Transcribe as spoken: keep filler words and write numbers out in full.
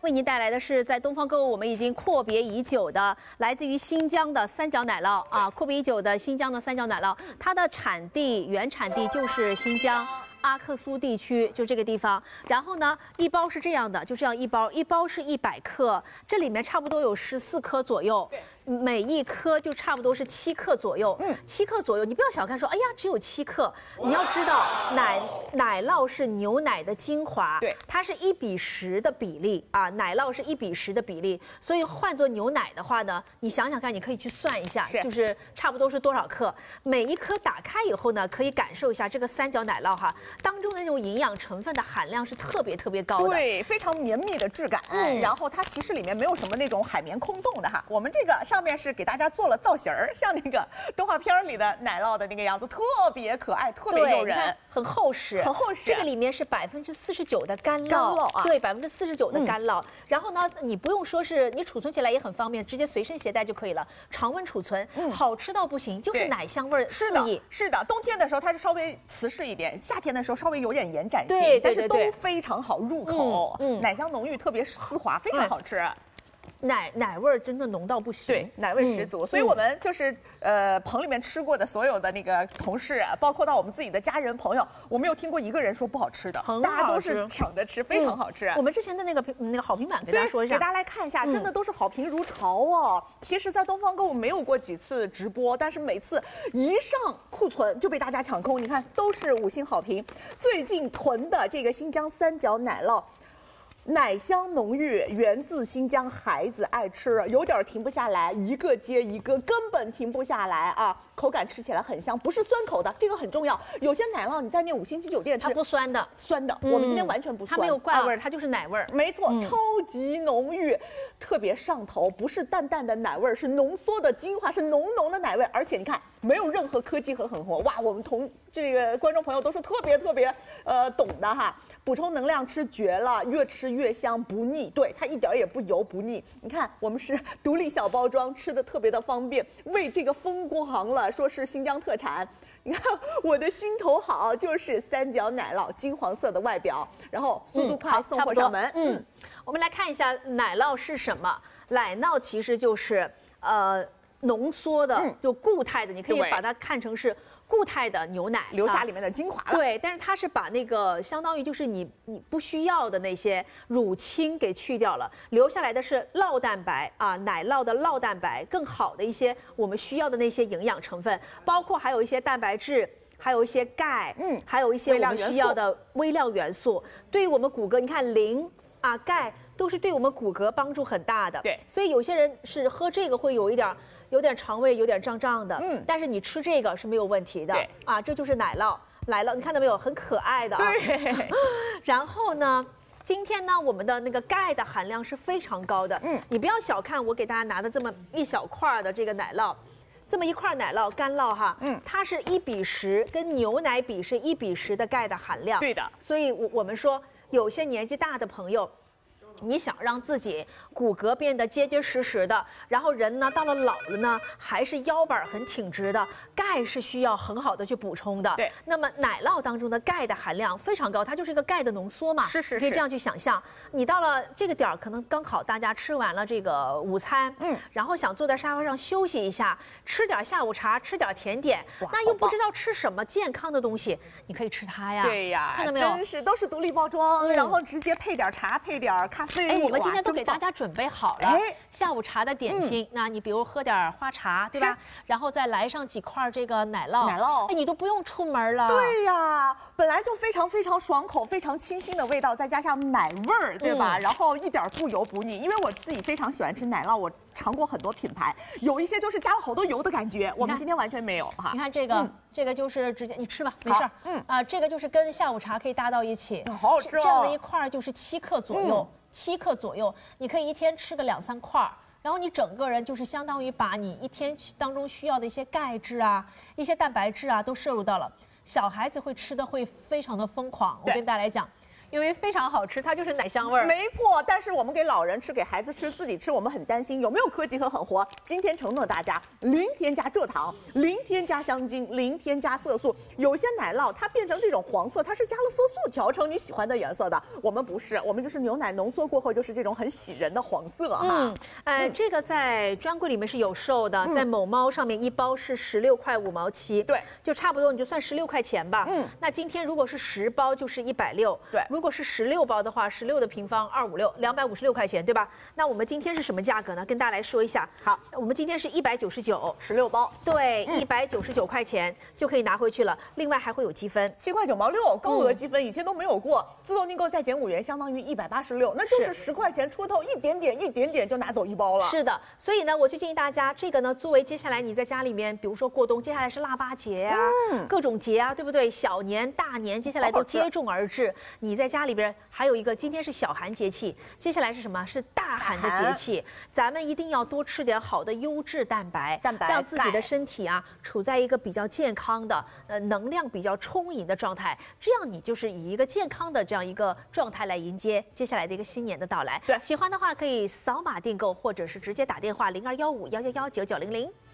为您带来的是在东方购物我们已经阔别已久的来自于新疆的三角奶酪啊，阔别已久的新疆的三角奶酪，它的产地原产地就是新疆。 阿克苏地区就这个地方，然后呢，一包是这样的，就这样一包，一包是一百克，这里面差不多有十四颗左右，每一颗就差不多是七克左右，嗯，七克左右，你不要小看说，哎呀，只有七克，你要知道奶奶酪是牛奶的精华， 对， 它是一比十的比例啊，奶酪是一比十的比例，所以换做牛奶的话呢，你想想看，你可以去算一下， 是就是差不多是多少克，每一颗打开以后呢，可以感受一下这个三角奶酪哈。 当中的那种营养成分的含量是特别特别高的， 对，非常绵密的质感。嗯，然后它其实里面没有什么那种海绵空洞的哈。我们这个上面是给大家做了造型儿，像那个动画片里的奶酪的那个样子，特别可爱，特别诱人， 很厚实， 很厚实。 这个里面是百分之四十九的干酪， 干酪啊， 对，百分之四十九的干酪。嗯、然后呢，你不用说是你储存起来也很方便，直接随身携带就可以了，常温储存，嗯、好吃到不行，就是奶香味儿四溢。 是的，冬天的时候它是稍微瓷实一点，夏天的时候稍微有点延展性， 对对对对， 但是都非常好入口，嗯，嗯奶香浓郁，特别丝滑，非常好吃。嗯奶奶味儿真的浓到不行， 对，奶味十足。嗯、所以我们就是呃棚里面吃过的所有的那个同事啊，包括到我们自己的家人朋友，我没有听过一个人说不好吃的，大家都是抢着吃，非常好吃。 嗯、我们之前的那个那个好评版给大家说一下， 给大家来看一下，真的都是好评如潮哦。嗯、其实，在东方购物没有过几次直播，但是每次一上库存就被大家抢空，你看都是五星好评。最近囤的这个新疆三角奶酪。 奶香浓郁，源自新疆，孩子爱吃，有点停不下来，一个接一个，根本停不下来啊！口感吃起来很香，不是酸口的，这个很重要。有些奶酪你在那五星级酒店吃， 它不酸的， 酸的。嗯、我们今天完全不酸， 它没有怪味儿， 啊、 它就是奶味儿。 没错，嗯、超级浓郁，特别上头，不是淡淡的奶味儿，是浓缩的精华，是浓浓的奶味，而且你看没有任何科技和狠活，哇！我们同这个观众朋友都是特别特别呃懂的哈。 补充能量吃绝了，越吃越香不腻，对它一点也不油不腻。你看我们是独立小包装，吃的特别的方便，为这个疯狂了，说是新疆特产。你看我的心头好，就是三角奶酪，金黄色的外表，然后速度快，嗯、送货上门。 嗯，我们来看一下奶酪是什么，奶酪其实就是呃浓缩的，嗯、就固态的，你可以把它看成是。 固态的牛奶留下里面的精华了， 对，但是它是把那个相当于就是你你不需要的那些乳清给去掉了，留下来的是酪蛋白啊，奶酪的酪蛋白，更好的一些我们需要的那些营养成分，包括还有一些蛋白质，还有一些钙，嗯，还有一些我们需要的微量元素，对于我们骨骼，你看磷啊、钙都是对我们骨骼帮助很大的， 对， 所以有些人是喝这个会有一点。 有点肠胃有点胀胀的，嗯，但是你吃这个是没有问题的， 对啊，这就是奶酪，奶酪你看到没有，很可爱的啊。 对。 然后呢，今天呢，我们的那个钙的含量是非常高的，嗯，你不要小看我给大家拿的这么一小块的这个奶酪，这么一块奶酪干酪哈，嗯，它是一比十，跟牛奶比是一比十的钙的含量， 对的。 所以我我们说，有些年纪大的朋友。 你想让自己骨骼变得结结实实的，然后人呢到了老了呢，还是腰板很挺直的，钙是需要很好的去补充的。 对， 那么奶酪当中的钙的含量非常高，它就是一个钙的浓缩嘛。 是是是， 可以这样去想象。你到了这个点儿，可能刚好大家吃完了这个午餐，嗯，然后想坐在沙发上休息一下，吃点下午茶，吃点甜点，那又不知道吃什么健康的东西，你可以吃它呀。 对呀， 看到没有？ 真是都是独立包装，嗯、然后直接配点茶，配点咖。 哎，我们今天都给大家准备好了下午茶的点心。嗯、那你比如喝点花茶，对吧？然后再来上几块这个奶酪， 奶酪， 哎，你都不用出门了。 对呀，本来就非常非常爽口、非常清新的味道，再加上奶味儿，对吧？嗯、然后一点不油不腻，因为我自己非常喜欢吃奶酪，我尝过很多品牌，有一些就是加了好多油的感觉，我们今天完全没有哈。 你看这个，嗯、这个就是直接你吃吧，没事儿。嗯啊、呃，这个就是跟下午茶可以搭到一起， 好好吃哦。 这样的一块就是七克左右。嗯 七克左右，你可以一天吃个两三块儿，然后你整个人就是相当于把你一天当中需要的一些钙质啊、一些蛋白质啊都摄入到了。小孩子会吃的会非常的疯狂，我跟大家来讲， 因为非常好吃，它就是奶香味儿。 没错，但是我们给老人吃、给孩子吃、自己吃，我们很担心有没有科技和狠活。今天承诺大家，零添加蔗糖，零添加香精，零添加色素。有些奶酪它变成这种黄色，它是加了色素调成你喜欢的颜色的。我们不是，我们就是牛奶浓缩过后就是这种很喜人的黄色哈。 嗯，呃，嗯、这个在专柜里面是有售的，嗯、在某猫上面一包是十六块五毛七， 对， 就差不多你就算十六块钱吧。嗯，那今天如果是十包就是一百六， 对， 如果是十六包的话，十六的平方二五六，两百五十六块钱，对吧？那我们今天是什么价格呢？跟大家来说一下。 好， 我们今天是一百九十九， 十六包， 对，一百九十九块钱就可以拿回去了。另外还会有积分， 七块九毛六，高额积分，以前都没有过。自动订购再减五元，相当于一百八十六，那就是十块钱出头，一点点，一点点就拿走一包了。 是的，所以呢，我就建议大家，这个呢，作为接下来你在家里面，比如说过冬，接下来是腊八节啊，嗯、各种节啊，对不对？小年、大年，接下来都接踵而至。你在家里边还有一个，今天是小寒节气，接下来是什么？是大寒的节气。咱们一定要多吃点好的优质蛋白， 蛋白让自己的身体啊处在一个比较健康的、呃能量比较充盈的状态，这样你就是以一个健康的这样一个状态来迎接接下来的一个新年的到来。 对， 喜欢的话可以扫码订购，或者是直接打电话零二幺五幺幺幺九九零零。